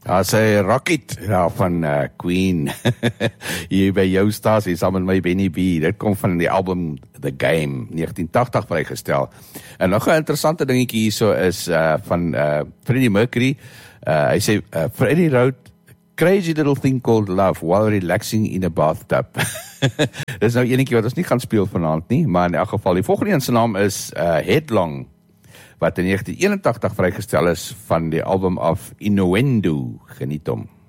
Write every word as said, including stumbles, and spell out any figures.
Ja, sy Rocket ja, van uh, Queen, hier by jou stasie, saam met my Benny B, dit kom van die album The Game, negentien tachtig vrygestel. En nog 'n interessante dingetjie hierso is uh, van uh, Freddie Mercury, uh, hy sê, uh, Freddie wrote Crazy Little Thing Called Love While Relaxing in a Bathtub. Dit is nou enetjie wat ons nie gaan speel vanaand nie, maar in elk geval, die volgende een se naam is uh, Headlong, wat in negentien eenentachtig vrygestel is van die album af Innuendo. Geniet hom.